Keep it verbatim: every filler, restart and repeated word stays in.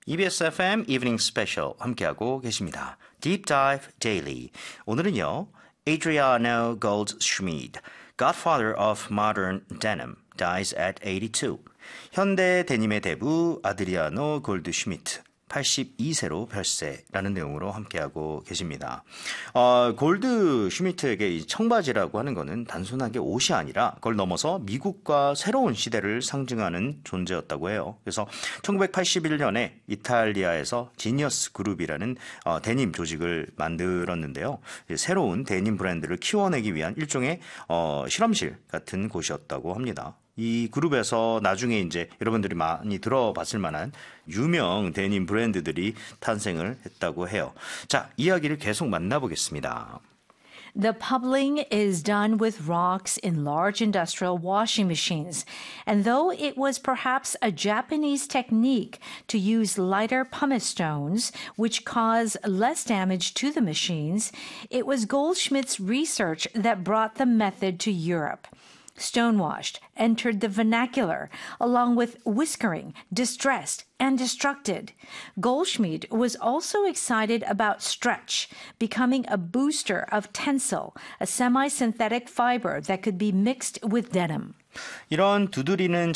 이비에스 에프엠 Evening Special 함께하고 계십니다. Deep Dive Daily. 오늘은요. Adriano Goldschmied, godfather of modern denim, dies at eighty-two. 현대 데님의 대부 아드리아노 골드슈미트. 팔십이 세로 별세라는 내용으로 함께하고 계십니다. 어, 골드 슈미트에게 이 청바지라고 하는 것은 단순하게 옷이 아니라 그걸 넘어서 미국과 새로운 시대를 상징하는 존재였다고 해요. 그래서 천구백팔십일 년에 이탈리아에서 지니어스 그룹이라는 어, 데님 조직을 만들었는데요. 새로운 데님 브랜드를 키워내기 위한 일종의 어, 실험실 같은 곳이었다고 합니다. 이 그룹에서 나중에 이제 여러분들이 많이 들어봤을 만한 유명 데님 브랜드들이 탄생을 했다고 해요. 자, 이야기를 계속 만나보겠습니다. The pubbling is done with rocks in large industrial washing machines, and though it was perhaps a Japanese technique to use lighter pumice stones, which cause less damage to the machines, it was Goldschmidt's research that brought the method to Europe. Stonewashed entered the vernacular, along with whiskering, distressed, and destructed. Goldschmied was also excited about stretch, becoming a booster of tensile, a semi-synthetic fiber that could be mixed with denim. 이런 두드리는